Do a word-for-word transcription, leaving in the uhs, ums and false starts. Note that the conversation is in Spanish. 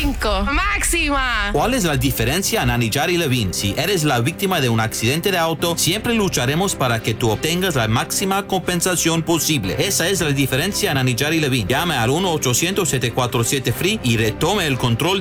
cinco. ¡Máxima! ¿Cuál es la diferencia, Nani Yari Levine? Si eres la víctima de un accidente de auto, siempre lucharemos para que tú obtengas la máxima compensación posible. Esa es la diferencia, Nani Yari Levine. Llame al uno ochocientos siete cuatro siete F R E E y retome el control